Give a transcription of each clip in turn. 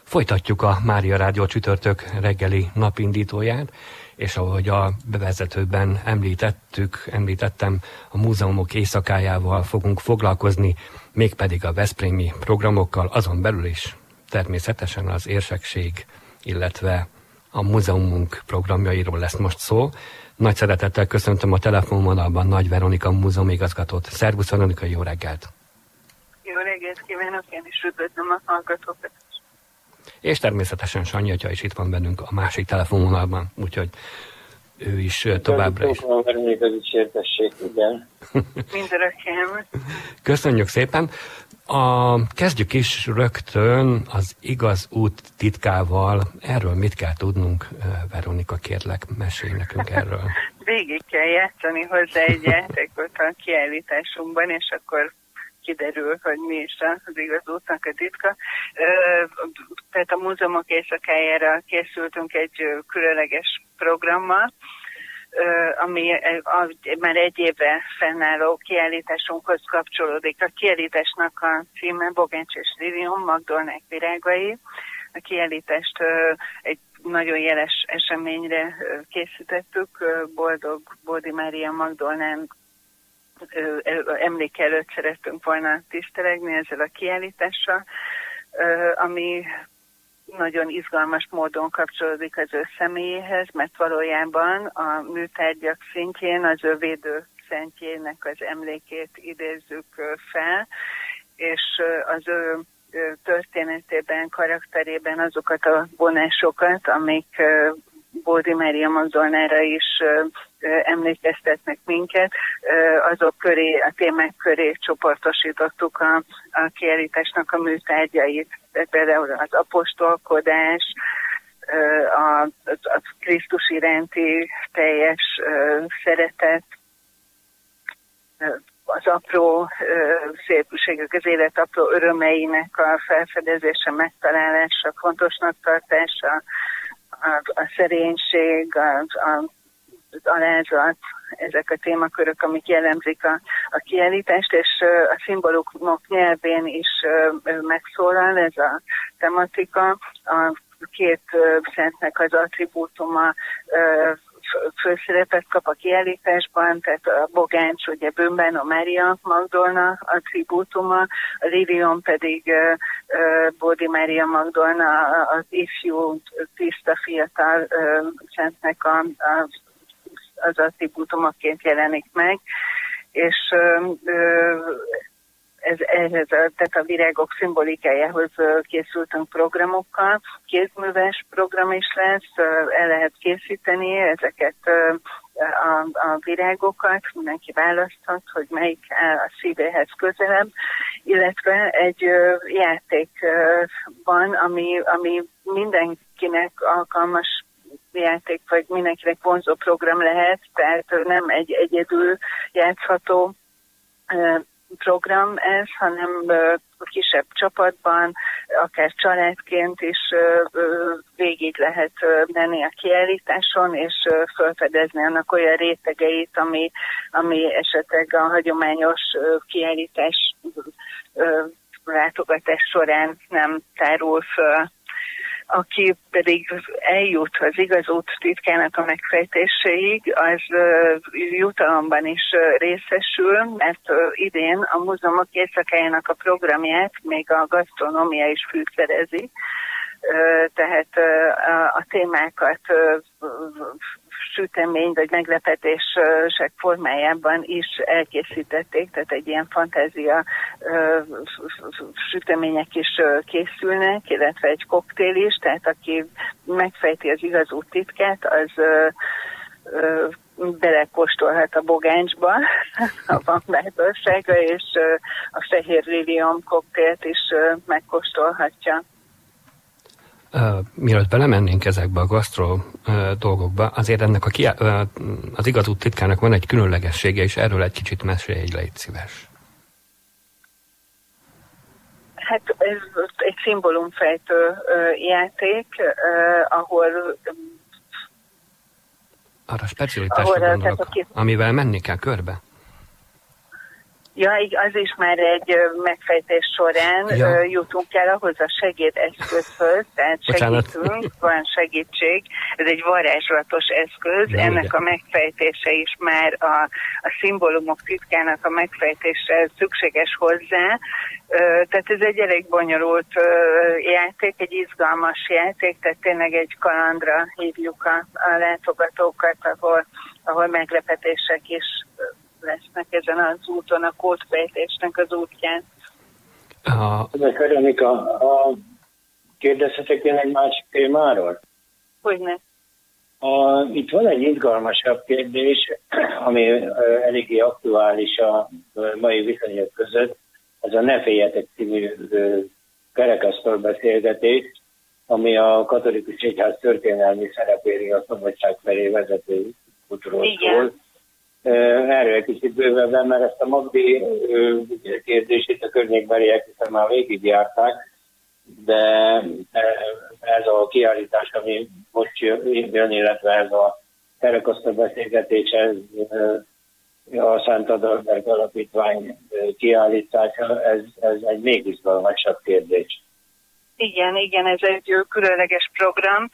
Folytatjuk a Mária Rádió csütörtök reggeli napindítóját, és ahogy a bevezetőben említettem, a múzeumok éjszakájával fogunk foglalkozni, mégpedig a veszprémi programokkal, azon belül is természetesen az érsekség, illetve a múzeumunk programjairól lesz most szó. Nagy szeretettel köszöntöm a telefonvonalban Nagy Veronika múzeumigazgatót. Szervusz Veronika, jó reggelt! Jó reggelt kívánok, én is üdvözlöm a hallgatókat. És természetesen Sanyi atya is itt van bennünk a másik telefonvonalban, úgyhogy ő is továbbra is. Mindörökkél. Köszönjük szépen. Kezdjük is rögtön az igaz út titkával. Erről mit kell tudnunk, Veronika, kérlek, mesélj nekünk erről. Végig kell játszani hozzá egy játékot a kiállításunkban, és akkor kiderül, hogy mi is az igaz útnak a titka. Tehát a múzeumok éjszakájára készültünk egy különleges programmal, ami már egy éve fennálló kiállításunkhoz kapcsolódik. A kiállításnak a címe Bogáncs és Lilium, Magdolnák virágai. A kiállítást egy nagyon jeles eseményre készítettük. Boldog Bódi Mária Magdolnán emléke előtt szerettünk volna tisztelegni ezzel a kiállítással, ami nagyon izgalmas módon kapcsolódik az ő személyéhez, mert valójában a műtárgyak szintjén az ő védőszentjének az emlékét idézzük fel, és az ő történetében, karakterében azokat a vonásokat, amik Bódi Mária Magdolnára is emlékeztetnek minket, azok köré, a témák köré csoportosítottuk a kiállításnak a műtárgyait. Például az apostolkodás, a Krisztus iránti teljes szeretet, az apró szépségek, az élet apró örömeinek a felfedezése, megtalálása, fontosnak tartása, a szerénység, az alázat, ezek a témakörök, amik jellemzik a kiállítást, és a szimbólumok nyelvén is megszólal ez a tematika. A két szentnek az attribútuma főszerepet kap a kiállításban, tehát a Bogáncs, ugye bőnben a Mária Magdolna attribútuma, a Lilium pedig Bódi Mária Magdolna, az ifjú, tiszta, fiatal szentnek az attribútumaként jelenik meg, és tehát a virágok szimbolikájához készültünk programokkal. Kézműves program is lesz, el lehet készíteni ezeket a virágokat, mindenki választhat, hogy melyik áll a szívéhez közelebb, illetve egy játék van, ami mindenkinek alkalmas játék, vagy mindenkinek vonzó program lehet, tehát nem egy egyedül játszható program ez, hanem kisebb csapatban, akár családként is végig lehet menni a kiállításon, és felfedezni annak olyan rétegeit, ami esetleg a hagyományos kiállítás látogatás során nem tárul föl. Aki pedig eljut az igaz út titkának a megfejtéséig, az jutalomban is részesül, mert idén a múzeumok éjszakájának a programját még a gasztronómia is fűszerezi, tehát a témákat sütemény vagy meglepetések formájában is elkészítették, tehát egy ilyen fantázia sütemények is készülnek, illetve egy koktél is, tehát aki megfejti az igaz út titkát, az belekóstolhat a Bogáncsba, ha van bátorsága, és a fehér lilium koktélt is megkóstolhatja. Mielőtt belemennénk ezekbe a gasztro dolgokba, azért ennek az igaz út titkának van egy különlegessége, és erről egy kicsit mesélj, légy szíves. Hát ez egy szimbólumfejtő játék, ahol... Arra specialitásra gondolok, amivel menni kell körbe? Ja, az is már egy megfejtés során jutunk el ahhoz a segédeszközhöz, tehát segítünk, van segítség, ez egy varázslatos eszköz, ennek a megfejtése is már a szimbólumok titkának a megfejtése szükséges hozzá, tehát ez egy elég bonyolult játék, egy izgalmas játék, tehát tényleg egy kalandra hívjuk a látogatókat, ahol meglepetések is lesznek ezen az úton, a kódfejtésnek az útján. Veronika, kérdezhetek én egy másik témáról? Hogyne? Itt van egy izgalmasabb kérdés, ami eléggé aktuális a mai viszonyok között, ez a Ne féljetek című kerekasztal beszélgetés, ami a katolikus egyház történelmi szerepéről a szabadság felé vezető útról szól. Erről egy kicsit bővebben, mert ezt a Magdi kérdését a környékbeliek hiszen már végigjárták, de ez a kiállítás, ami most jön, illetve ez a kerekasztal beszélgetés, ez a Szent Adalbert Alapítvány kiállítása, ez egy még izgalmasabb kérdés. Igen, ez egy különleges program.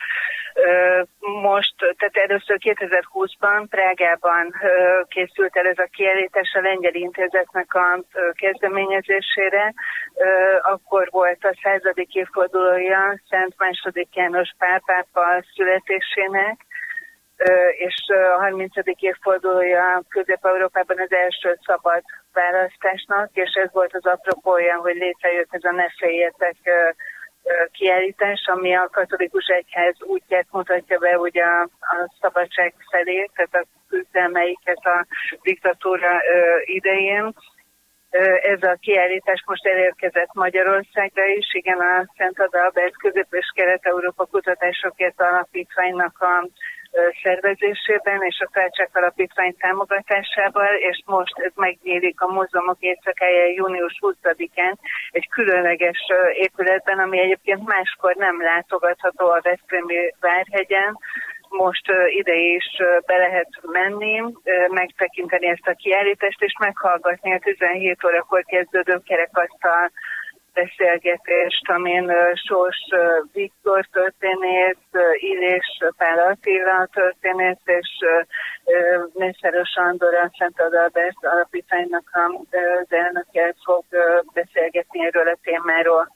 Most, tehát először 2020-ban Prágában készült el ez a kiállítás a Lengyel Intézetnek a kezdeményezésére. Akkor volt a 100. évfordulója Szent II. János Pál pápa születésének, és a 30. évfordulója Közép-Európában az első szabad választásnak, és ez volt az apropója, hogy létrejött ez a Ne féljetek kiállítás, ami a katolikus egyház útját mutatja be ugye a szabadság felé, tehát a küzdelmeiket a diktatúra idején. Ez a kiállítás most elérkezett Magyarországra is, igen, a Szent Adalbert Közép- és Kelet-Európa Kutatásokért Alapítványnak a szervezésében és a Felcsák Alapítvány támogatásával, és most ez megnyílik a Múzeumok Éjszakája június 20-án egy különleges épületben, ami egyébként máskor nem látogatható a Veszprémi Várhegyen. Most ide is be lehet menni, megtekinteni ezt a kiállítást, és meghallgatni a 17 órakor kezdődő kerekasztal beszélgetést, amin Sós Viktor történész, Illés Pál Attila történész, és Mészáros Andor, a Szent Adalbert Alapítványnak az elnöke fog beszélgetni erről a témáról.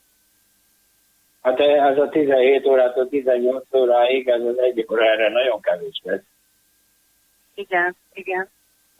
Hát ez a 17 órától 18 óráig, ez az egyik óra erre nagyon kevés lesz. Igen.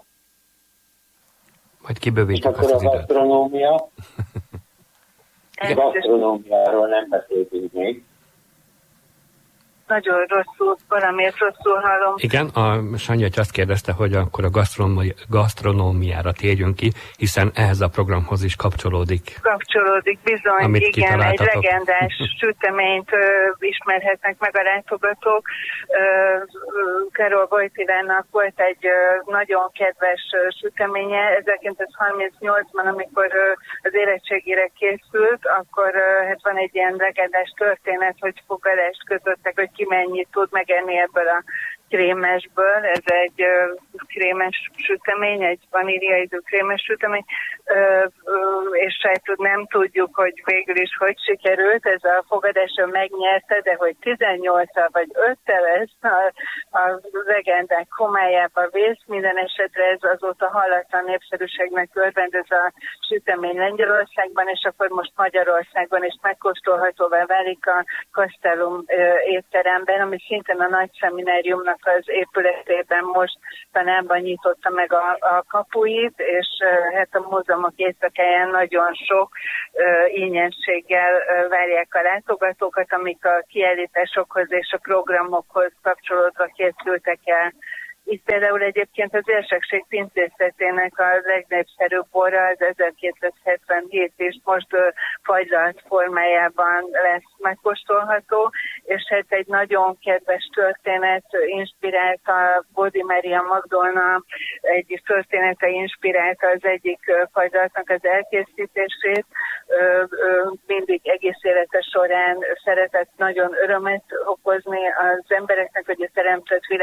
Majd kibővítjük azt az időt. A gasztronómia. Gasztronómiáról nem beszéltünk még. Nagyon rosszul, valamiért rosszul hallom. Igen, a Sanyi azt kérdezte, hogy akkor a gasztronómiára térjünk ki, hiszen ehhez a programhoz is kapcsolódik. Kapcsolódik, bizony, igen, egy legendás süteményt ismerhetnek meg a látogatók. Karol Wojtylának volt egy nagyon kedves süteménye, 1938-ban, amikor az érettségére készült, akkor hát van egy ilyen legendás történet, hogy fogadást kötöttek, hogy ki mennyit tud megenni ebből a krémesből. Ez egy krémes sütemény, egy vaníliaízű krémes sütemény, és sajtot nem tudjuk, hogy végül is hogy sikerült. Ez a fogadáson megnyerte, de hogy 18-al vagy 5-tel ezt a legendák homályába vész. Minden esetre ez azóta hallatlan népszerűségnek örvendez a sütemény Lengyelországban, és akkor most Magyarországon is megkóstolhatóvá válik a Castellum étteremben, ami szintén a nagy szemináriumnak az épületében most tanában nyitotta meg a kapuit, és hát a Múzeumok Éjszakáján nagyon sok ingyenséggel várják a látogatókat, amik a kiállításokhoz és a programokhoz kapcsolódva készültek el. Itt például egyébként az Érsekség pincészetének a legnépszerűbb bora, az 1277 is most fagylalt formájában lesz megkóstolható, és hát egy nagyon kedves történet inspirálta Bódi Mária Magdolna, egy története inspirálta az egyik fagylaltnak az elkészítését. Mindig egész élete során szeretett nagyon örömet okozni az embereknek, hogy a teremtett világ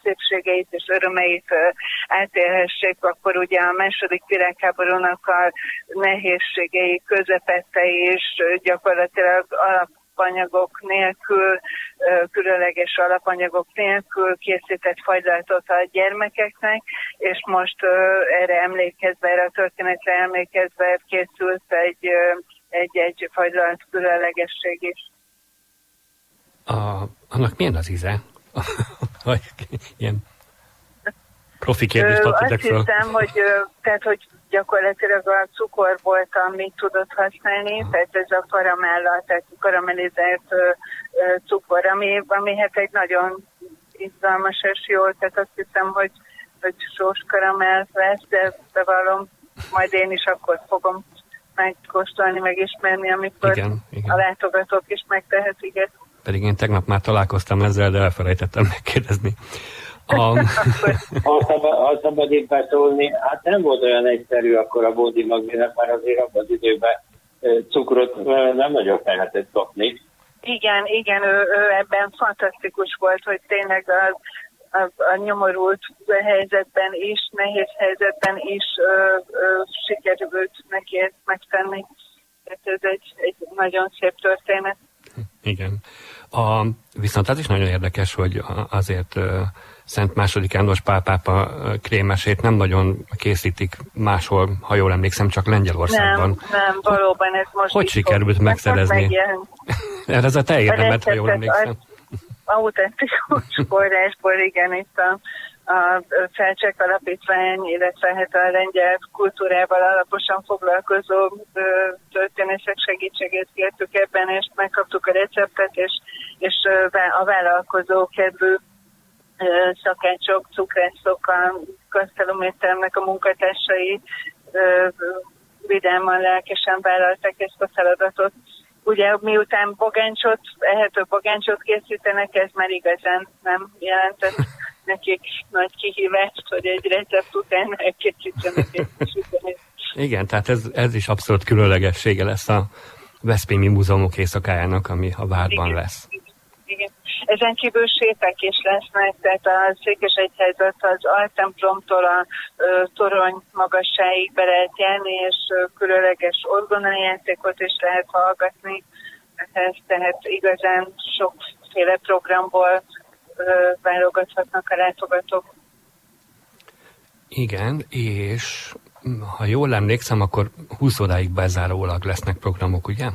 szépségeit és örömeit átélhessék, akkor ugye a második világháborúnak a nehézségei közepette és gyakorlatilag alapanyagok nélkül, különleges alapanyagok nélkül készített fagylaltot a gyermekeknek, és most erre emlékezve, erre a történetre emlékezve készült egy fagylalt különlegesség is. Annak milyen az íze? Ilyen profi kérdést adtak fel. Azt hiszem, hogy gyakorlatilag a cukor volt, amit tudott használni, tehát ez a karamella, tehát karamellizált cukor, ami hát egy nagyon izgalmas és jó, tehát azt hiszem, hogy sós karamell lesz, de bevallom, majd én is akkor fogom megkóstolni, megismerni, amikor igen. A látogatók is megtehetik ezt. Pedig én tegnap már találkoztam ezzel, de elfelejtettem megkérdezni. Ha szabad itt beszólni, hát nem volt olyan egyszerű akkor a Bódi Magdinak, már azért abban az időben cukrot nem nagyon lehetett kapni. Igen, ő ebben fantasztikus volt, hogy tényleg a nyomorult helyzetben is, nehéz helyzetben is sikerült neki ezt megtenni. Ez egy nagyon szép történet. Igen. Viszont az is nagyon érdekes, hogy azért Szent II. János Pál pápa krémesét nem nagyon készítik máshol, ha jól emlékszem, csak Lengyelországban. Nem, valóban ez most hogy sikerült megszerezni? Ez a te érdemed, ha jól emlékszem. Autentikus forrásból, igen, itt a Felcsek Alapítvány, illetve hát a lengyel kultúrával alaposan foglalkozó történészek segítségét kértük ebben, és megkaptuk a receptet, és a vállalkozó kedvű szakácsok, cukrászok, a gasztalométernek a munkatársai vidáman, lelkesen vállalták ezt a feladatot. Ugye miután ehető bogáncsot készítenek, ez már igazán nem jelentett nekik nagy kihívást, hogy egy recept után elkészítsenek egy süteményt. Igen, tehát ez is abszolút különlegessége lesz a Veszprémi Múzeumok éjszakájának, ami a Várban lesz. Igen. Ezen kívül séták is lesznek, tehát a Székesegyházat az altemplomtól a torony magasságig be lehet járni, és különleges orgonajátékot is lehet hallgatni. Tehát igazán sokféle programból válogathatnak a látogatók. Igen, és ha jól emlékszem, akkor 20 óráig bezárólag lesznek programok, ugye?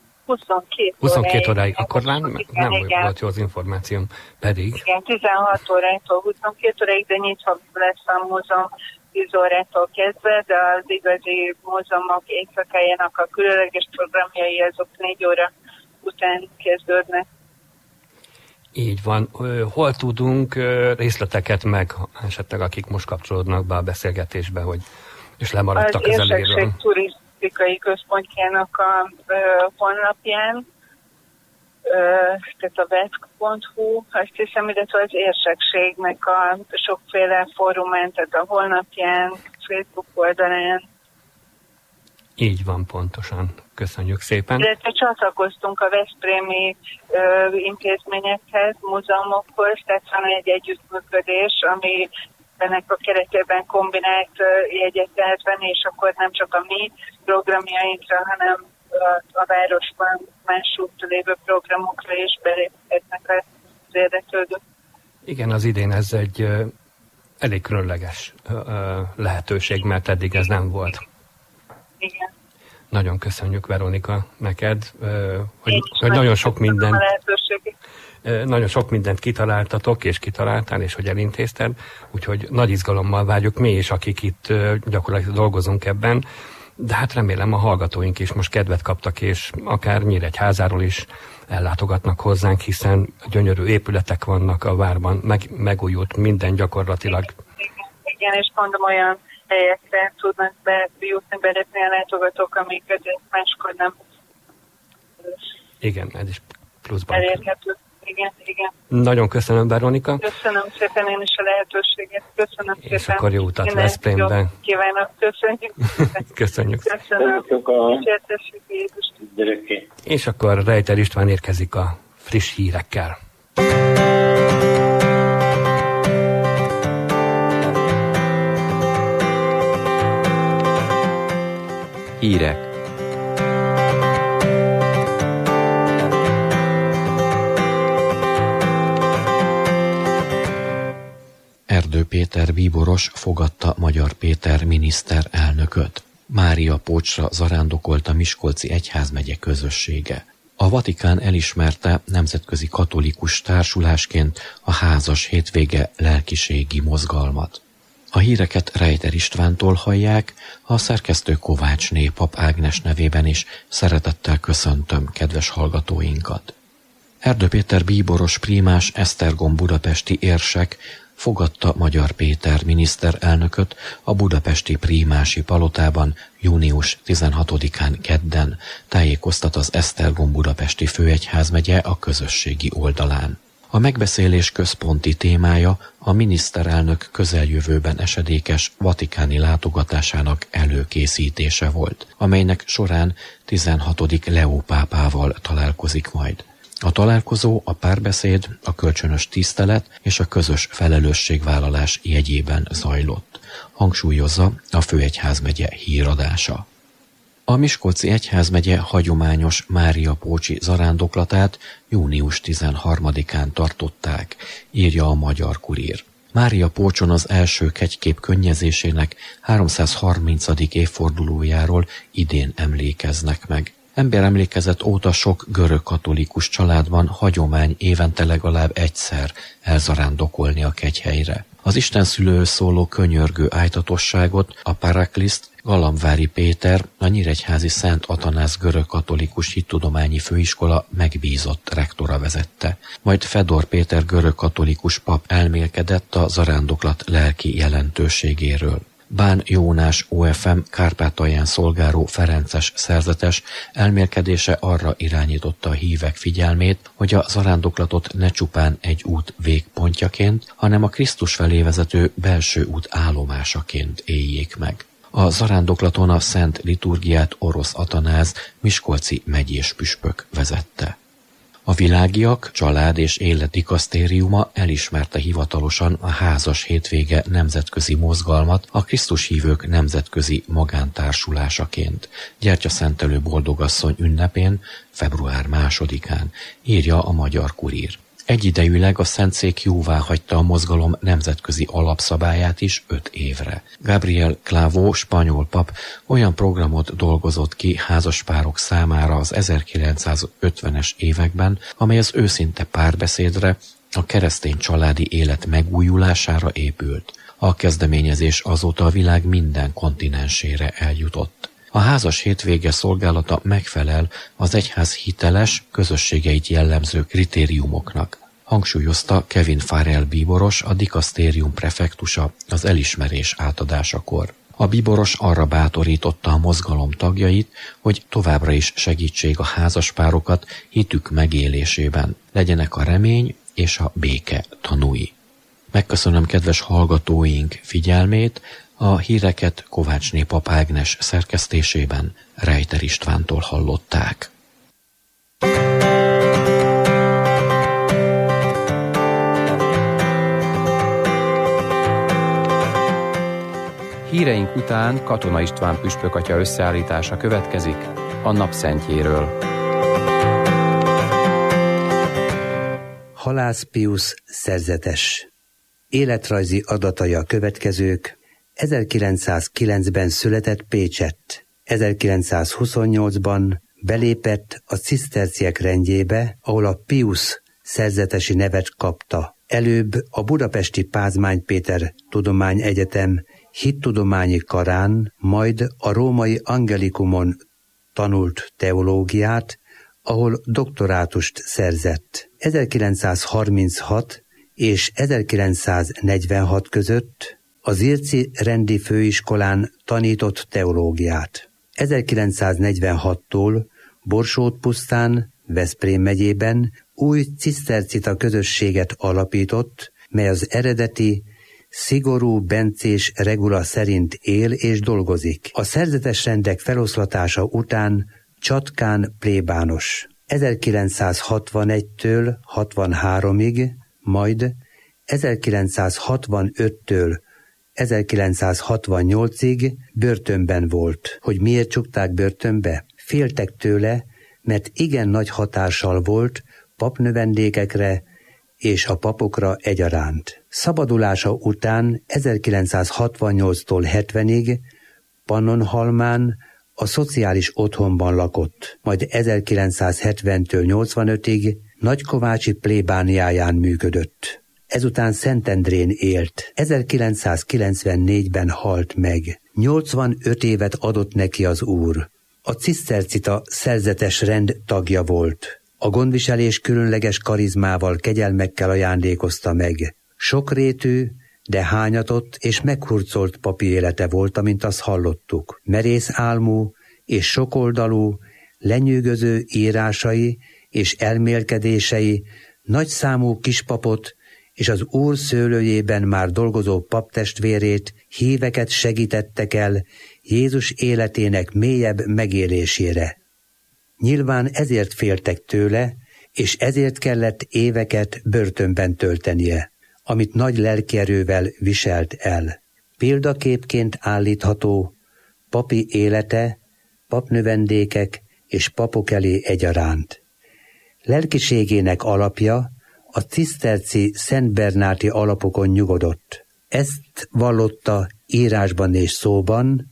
22 óráig. Akkor nem volt jó az információm, pedig. Igen, 16 órától 22 óráig, de nyitva lesz a múzeum 10 órától kezdve, de az igazi múzeumok éjszakájának a különleges programjai azok 4 óra után kezdődnek. Így van. Hol tudunk részleteket meg, esetleg akik most kapcsolódnak be a beszélgetésbe, és lemaradtak az elejéről? Az Érsek Turisztikai Központjának a honlapján, tehát a vetk.hu, azt hiszem, illetve az érsekségnek a sokféle fórumán, tehát a honlapján, Facebook oldalán. Így van, pontosan. Köszönjük szépen. Illetve csatlakoztunk a veszprémi intézményekhez, múzeumokhoz, tehát van egy együttműködés, ami ennek a keretében kombinált jegyet lehet venni, és akkor nem csak a mi programjainkra, hanem a városban másút lévő programokra is beléphetnek az érdeklődők. Igen, az idén ez egy elég különleges lehetőség, mert eddig ez nem volt. Igen. Nagyon köszönjük, Veronika, neked, hogy nagyon sok mindent kitaláltatok, és kitaláltál, és hogy elintézted, úgyhogy nagy izgalommal várjuk mi is, akik itt gyakorlatilag dolgozunk ebben, de hát remélem a hallgatóink is most kedvet kaptak, és akár Nyíregyházáról is ellátogatnak hozzánk, hiszen gyönyörű épületek vannak a várban, megújult minden gyakorlatilag. Igen, és mondom, olyan helyekre tudnak bejutni, belépni a látogatók, amik között máskor nem. Igen, ez is pluszban. Elérhető. Igen. Nagyon köszönöm, Veronika. Köszönöm szépen én is a lehetőséget. Köszönöm és szépen. És akkor jó utat Veszprémben. Kívánok, köszönjük. Köszönjük. Köszönöm. És akkor Rejter István érkezik a friss hírekkel. Hírek. Erdő Péter bíboros fogadta Magyar Péter miniszterelnököt. Mária Pócsra zarándokolt a Miskolci egyházmegye közössége. A Vatikán elismerte nemzetközi katolikus társulásként a házas hétvége lelkiségi mozgalmat. A híreket Rejter Istvántól hallják, a szerkesztő Kovácsné Pap Ágnes nevében is szeretettel köszöntöm kedves hallgatóinkat. Erdő Péter bíboros prímás Esztergom budapesti érsek fogadta Magyar Péter miniszterelnököt a budapesti prímási palotában június 16-án kedden, tájékoztat az Esztergom budapesti főegyházmegye a közösségi oldalán. A megbeszélés központi témája a miniszterelnök közeljövőben esedékes vatikáni látogatásának előkészítése volt, amelynek során 16. Leó pápával találkozik majd. A találkozó, a párbeszéd, a kölcsönös tisztelet és a közös felelősségvállalás jegyében zajlott, hangsúlyozza a főegyházmegye híradása. A Miskolci egyházmegye hagyományos Mária Pócsi zarándoklatát június 13-án tartották, írja a Magyar Kurír. Mária Pócson az első kegykép könnyezésének 330. évfordulójáról idén emlékeznek meg. Emberemlékezet óta sok görög katolikus családban hagyomány évente legalább egyszer elzarándokolni a kegyhelyre. Az istenszülőhöz szóló könyörgő ájtatosságot a Parakliszt Galambvári Péter, a nyíregyházi Szent Atanász görög katolikus hittudományi főiskola megbízott rektora vezette. Majd Fedor Péter görög katolikus pap elmélkedett a zarándoklat lelki jelentőségéről. Bán Jónás OFM Kárpátalján szolgáló ferences szerzetes elmélkedése arra irányította a hívek figyelmét, hogy a zarándoklatot ne csupán egy út végpontjaként, hanem a Krisztus felé vezető belső út állomásaként éljék meg. A zarándoklaton a szent liturgiát Orosz Atanáz miskolci megyés püspök vezette. A Világiak család és élet dikasztériuma elismerte hivatalosan a házas hétvége nemzetközi mozgalmat a Krisztus hívők nemzetközi magántársulásaként, gyertyaszentelő boldogasszony ünnepén, február 2-án, írja a Magyar Kurír. Egyidejűleg a Szentszék jóváhagyta a mozgalom nemzetközi alapszabályát is 5 évre. Gabriel Clavó, spanyol pap olyan programot dolgozott ki házaspárok számára az 1950-es években, amely az őszinte párbeszédre, a keresztény családi élet megújulására épült. A kezdeményezés azóta a világ minden kontinensére eljutott. A házas hétvége szolgálata megfelel az egyház hiteles, közösségeit jellemző kritériumoknak, hangsúlyozta Kevin Farrell bíboros, a dikasztérium prefektusa az elismerés átadásakor. A bíboros arra bátorította a mozgalom tagjait, hogy továbbra is segítsék a házaspárokat hitük megélésében, legyenek a remény és a béke tanúi. Megköszönöm kedves hallgatóink figyelmét, a híreket Kovácsné Pap Ágnes szerkesztésében Rejter Istvántól hallották. Híreink után Katona István püspök atya összeállítása következik a napszentjéről. Halász Piusz szerzetes. Életrajzi adatai a következők. 1909-ben született Pécsett. 1928-ban belépett a ciszterciek rendjébe, ahol a Piusz szerzetesi nevet kapta. Előbb a budapesti Pázmány Péter Tudományegyetem hittudományi karán, majd a római Angelikumon tanult teológiát, ahol doktorátust szerzett. 1936 és 1946 között az Irci Rendi Főiskolán tanított teológiát. 1946-tól Borsód-pusztán, Veszprém megyében új cisztercita közösséget alapított, mely az eredeti, szigorú bencés regula szerint él és dolgozik. A szerzetes rendek feloszlatása után csatkán plébános. 1961-től 63-ig, majd 1965-től 1968-ig börtönben volt. Hogy miért csukták börtönbe? Féltek tőle, mert igen nagy hatással volt papnövendékekre és a papokra egyaránt. Szabadulása után 1968-tól 70-ig Pannonhalmán a szociális otthonban lakott, majd 1970-től 85-ig Nagykovácsi plébániáján működött. Ezután Szentendrén élt. 1994-ben halt meg. 85 évet adott neki az Úr. A cisztercita szerzetes rend tagja volt. A gondviselés különleges karizmával, kegyelmekkel ajándékozta meg. Sokrétű, de hányatott és meghurcolt papi élete volt, amint azt hallottuk. Merész álmú és sokoldalú, lenyűgöző írásai és elmélkedései nagyszámú kispapot és az Úr szőlőjében már dolgozó paptestvérét, híveket segítettek el Jézus életének mélyebb megélésére. Nyilván ezért féltek tőle, és ezért kellett éveket börtönben töltenie, amit nagy lelkierővel viselt el. Példaképként állítható papi élete, papnövendékek és papok elé egyaránt. Lelkiségének alapja a ciszterci szentbernáti alapokon nyugodott. Ezt vallotta írásban és szóban.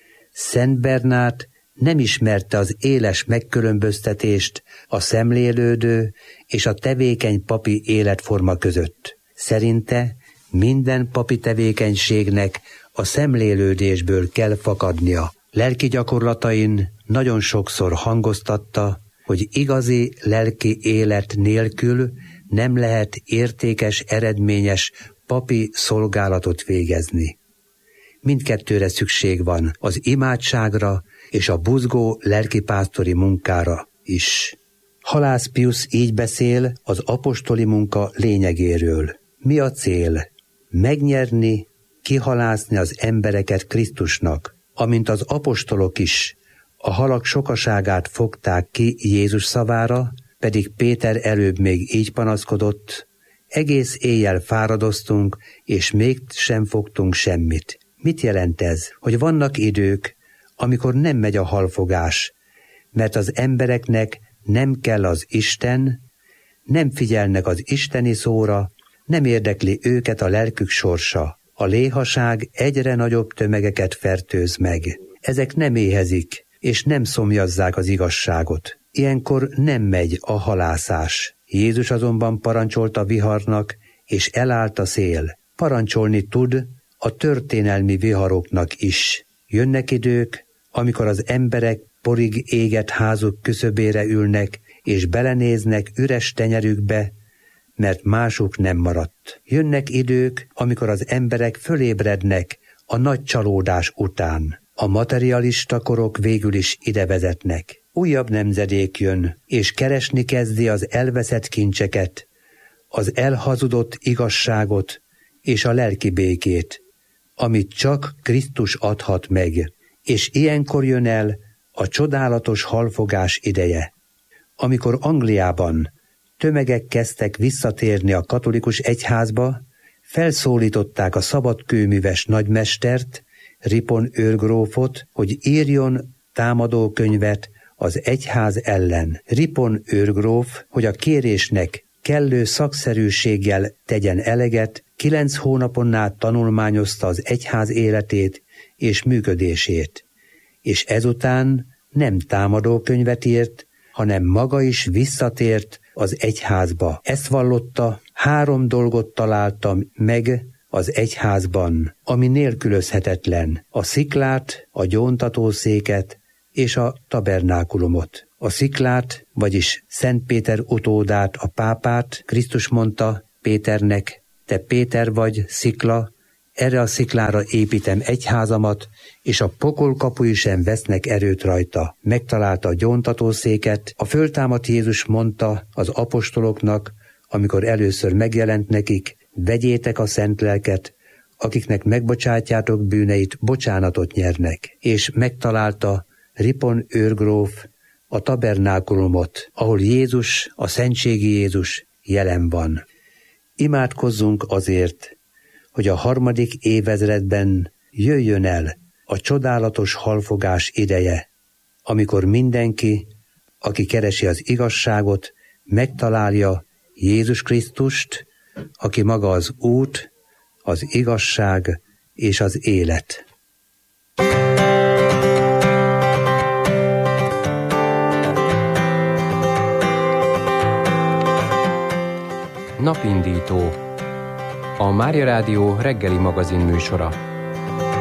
Szent Bernát nem ismerte az éles megkülönböztetést a szemlélődő és a tevékeny papi életforma között. Szerinte minden papi tevékenységnek a szemlélődésből kell fakadnia. Lelki gyakorlatain nagyon sokszor hangoztatta, hogy igazi lelki élet nélkül nem lehet értékes, eredményes papi szolgálatot végezni. Mindkettőre szükség van, az imádságra és a buzgó lelkipásztori munkára is. Halász Piusz így beszél az apostoli munka lényegéről. Mi a cél? Megnyerni, kihalászni az embereket Krisztusnak, amint az apostolok is a halak sokaságát fogták ki Jézus szavára, pedig Péter előbb még így panaszkodott: egész éjjel fáradoztunk, és még sem fogtunk semmit. Mit jelent ez? Hogy vannak idők, amikor nem megy a halfogás, mert az embereknek nem kell az Isten, nem figyelnek az isteni szóra, nem érdekli őket a lelkük sorsa. A léhaság egyre nagyobb tömegeket fertőz meg. Ezek nem éhezik, és nem szomjazzák az igazságot. Ilyenkor nem megy a halászás. Jézus azonban parancsolt a viharnak, és elállt a szél. Parancsolni tud a történelmi viharoknak is. Jönnek idők, amikor az emberek porig égett házuk küszöbére ülnek, és belenéznek üres tenyerükbe, mert másuk nem maradt. Jönnek idők, amikor az emberek fölébrednek a nagy csalódás után. A materialista korok végül is ide vezetnek. Újabb nemzedék jön, és keresni kezdi az elveszett kincseket, az elhazudott igazságot és a lelki békét, amit csak Krisztus adhat meg. És ilyenkor jön el a csodálatos halfogás ideje, amikor Angliában tömegek kezdtek visszatérni a katolikus egyházba, felszólították a szabadkőműves nagymestert, Ripon őrgrófot, hogy írjon támadókönyvet az egyház ellen. Ripon őrgróf, hogy a kérésnek kellő szakszerűséggel tegyen eleget, 9 hónapon át tanulmányozta az egyház életét és működését, és ezután nem támadókönyvet írt, hanem maga is visszatért az egyházba. Ezt vallotta: 3 dolgot találtam meg az egyházban, ami nélkülözhetetlen: a sziklát, a gyóntatószéket és a tabernákulumot. A sziklát, vagyis Szent Péter utódát, a pápát Krisztus mondta Péternek: te Péter vagy, szikla, erre a sziklára építem egyházamat, és a pokol kapui sem vesznek erőt rajta. Megtalálta a gyóntatószéket. A föltámadt Jézus mondta az apostoloknak, amikor először megjelent nekik: vegyétek a szent lelket, akiknek megbocsátjátok bűneit, bocsánatot nyernek. És megtalálta Ripon őrgróf a tabernákulumot, ahol Jézus, a szentségi Jézus jelen van. Imádkozzunk azért, hogy a 3. évezredben jöjjön el a csodálatos halfogás ideje, amikor mindenki, aki keresi az igazságot, megtalálja Jézus Krisztust, aki maga az út, az igazság és az élet. Napindító. A Mária Rádió reggeli magazin műsora.